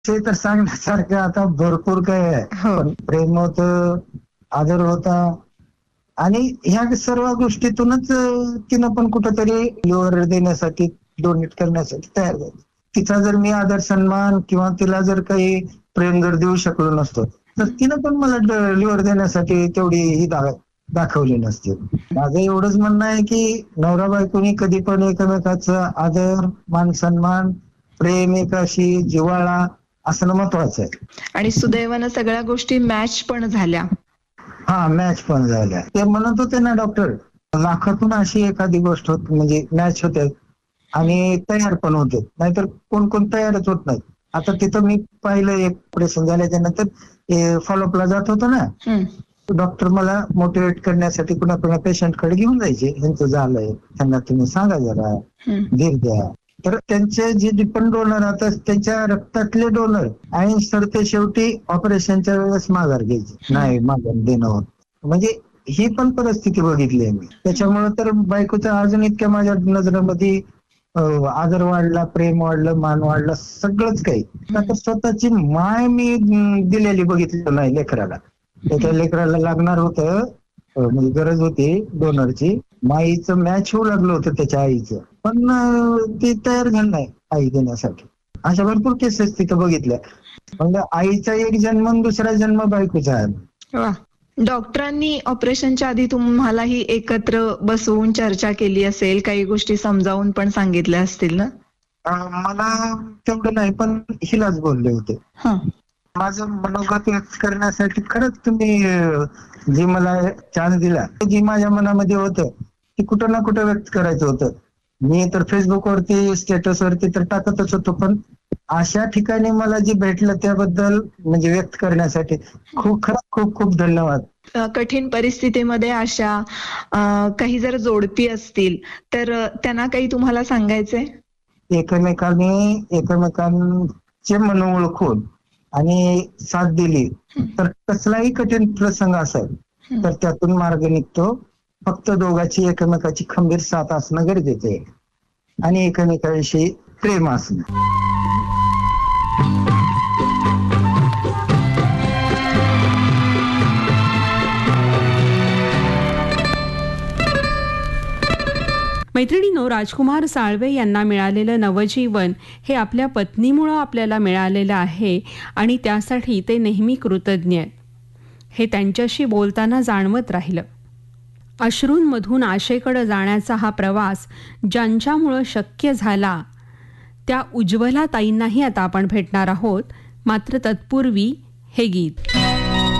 ते तर सांगण्यासारखं आता भरपूर काय आहे. हो. पण प्रेम होतं, आदर होता आणि ह्या सर्व गोष्टीतूनच तिनं पण कुठंतरी लिव्हर देण्यासाठी, डोनेट करण्यासाठी तयार झाली. तिचा जर मी आदर सन्मान किंवा तिला जर काही प्रेम जर देऊ शकलो नसतो, तर तिनं पण मला लिव्हर देण्यासाठी तेवढी ही दाखवली नसते. माझं एवढंच म्हणणं आहे की नवरा बायकोनी कधी पण एकमेकाचा आदर, मान सन्मान, प्रेम, एकाशी जिव्हाळा असणं महत्वाचं आहे. आणि सुदैवानं सगळ्या गोष्टी मॅच पण झाल्या. हा, मॅच पण झाल्या. ते म्हणत होते ना डॉक्टर, लाखातून अशी एखादी गोष्ट होत म्हणजे मॅच होते आणि तयार पण होते, नाहीतर कोण कोण तयारच होत नाही. आता तिथं मी पाहिलं, एक ऑपरेशन झाल्याच्या नंतर फॉलोअपला जात होतो ना, डॉक्टर मला मोटिवेट करण्यासाठी कुणा पेशंटकडे घेऊन जायचे. यांचं झालंय, त्यांना तुम्ही सांगा जरा, धीर द्या. तर त्यांचे जे पण डोनर आता त्यांच्या रक्तातले डोनर आणि सर ते शेवटी ऑपरेशनच्या वेळेस माघार घ्यायचे, नाही माघार देणं होत. म्हणजे ही पण परिस्थिती बघितली आहे मी. त्याच्यामुळे तर बायकोच्या अजून इतक्या माझ्या नजरेमध्ये आदर वाढला, प्रेम वाढलं, मान वाढला, सगळंच काही. तर स्वतःची माय मी दिलेली बघितली नाही लेकराला. त्याच्या लेकराला लागणार होतं, म्हणजे गरज होती डोनरची, माईचं मॅच होऊ लागलं होतं त्याच्या आईचं, पण ती तयार झाली नाही आई देण्यासाठी. अशा भरपूर केसेस तिथं बघितल्या. म्हणजे आईचा एक जन्म आणि दुसरा जन्म बायकोचा आहे. डॉक्टरांनी ऑपरेशनच्या आधी तुम्हालाही एकत्र बसवून चर्चा केली असेल, काही गोष्टी समजावून पण सांगितल्या असतील ना? मला तेवढं नाही, पण हिलाच बोलले होते. माझं मनोगत व्यक्त करण्यासाठी खरंच तुम्ही जी मला चान्स दिला, जी माझ्या मनामध्ये होतं ती कुठं ना कुठं व्यक्त करायचं होतं. मी तर फेसबुकवरती, स्टेटसवरती तर टाकतच होतो, पण अशा ठिकाणी मला जे भेटलं त्याबद्दल म्हणजे व्यक्त करण्यासाठी खूप खूप धन्यवाद. कठीण परिस्थितीमध्ये अशा काही जर जोडपी असतील तर त्यांना काही तुम्हाला सांगायचंय? एकमेकांचे मन ओळखून आणि साथ दिली तर कसलाही कठीण प्रसंग असेल तर त्यातून मार्ग निघतो. फक्त दोघांची एकमेकाची खंबीर साथ असणं गरजेचं आहे आणि एकमेकांविषयी प्रेम असणं. मैत्रिणींनो, राजकुमार साळवे यांना मिळालेलं नवजीवन हे आपल्या पत्नीमुळं आपल्याला मिळालेलं आहे आणि त्यासाठी ते नेहमी कृतज्ञ आहेत. हे त्यांच्याशी बोलताना जाणवत राहिलं. अश्रूंमधून आशेकडे जाण्याचा हा प्रवास ज्यांच्यामुळं शक्य झाला त्या उज्ज्वला ताईंनाही आता आपण भेटणार आहोत. मात्र तत्पूर्वी हे गीत.